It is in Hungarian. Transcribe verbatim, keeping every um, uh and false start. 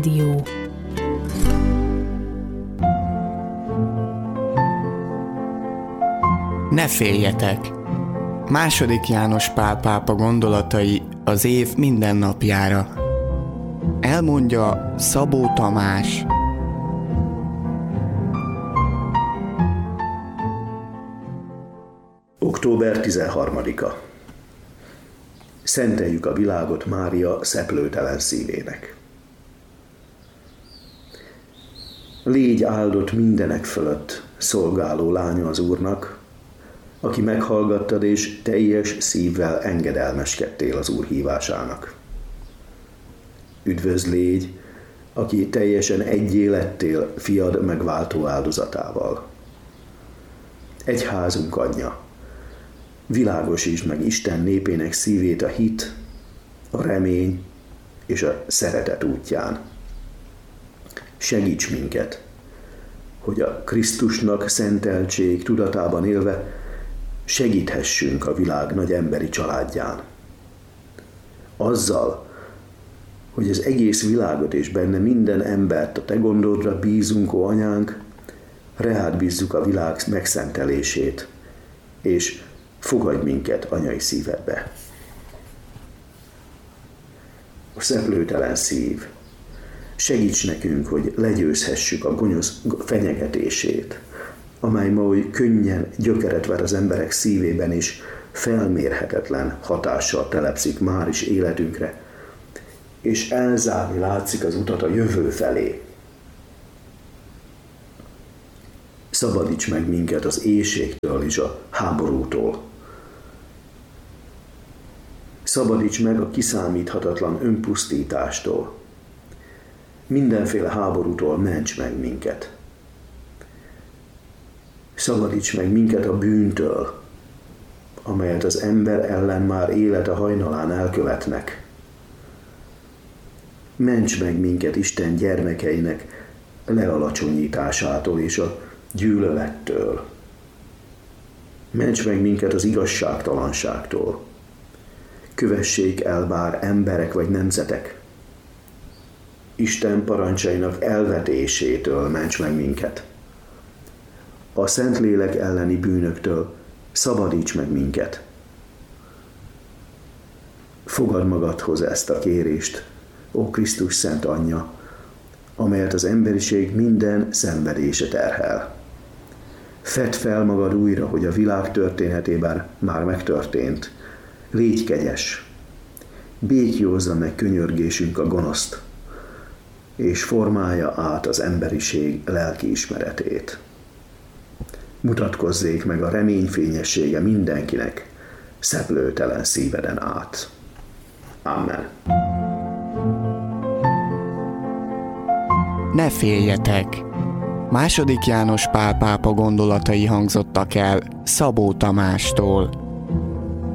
Dió. Ne féljetek! Második János Pál pápa gondolatai az év minden napjára. Elmondja Szabó Tamás. október tizenharmadika. Szenteljük a világot Mária szeplőtelen szívének. Légy áldott mindenek fölött, szolgáló lánya az Úrnak, aki meghallgattad és teljes szívvel engedelmeskedtél az Úr hívásának. Üdvözl légy, aki teljesen egyé lettél fiad megváltó áldozatával. Egyházunk anyja, világosítsd meg Isten népének szívét a hit, a remény és a szeretet útján. Segíts minket, hogy a Krisztusnak szenteltség tudatában élve segíthessünk a világ nagy emberi családján. Azzal, hogy az egész világot és benne minden embert a te gondodra bízunk, ó anyánk, reád bízzuk a világ megszentelését, és fogadj minket anyai szívedbe. A szeplőtelen szív, segíts nekünk, hogy legyőzhessük a gonosz fenyegetését, amely ma oly könnyen gyökeret ver az emberek szívében, és felmérhetetlen hatással telepszik már is életünkre, és elzárni látszik az utat a jövő felé. Szabadíts meg minket az éhségtől és a háborútól. Szabadíts meg a kiszámíthatatlan önpusztítástól. Mindenféle háborútól ments meg minket. Szabadíts meg minket a bűntől, amelyet az ember ellen már élete hajnalán elkövetnek. Ments meg minket Isten gyermekeinek lealacsonyításától és a gyűlölettől. Ments meg minket az igazságtalanságtól. Kövessék el bár emberek vagy nemzetek. Isten parancsainak elvetésétől ments meg minket. A Szentlélek elleni bűnöktől szabadíts meg minket. Fogad magadhoz ezt a kérést, ó Krisztus szent anyja, amelyet az emberiség minden szenvedése terhel. Fedd fel magad újra, hogy a világ történetében már megtörtént. Légy kegyes, békjózza meg könyörgésünk a gonoszt, és formálja át az emberiség lelkiismeretét. Mutatkozzék meg a remény fényessége mindenkinek, szeplőtelen szíveden át. Amen. Ne féljetek! Második János Pál pápa gondolatai hangzottak el Szabó Tamástól.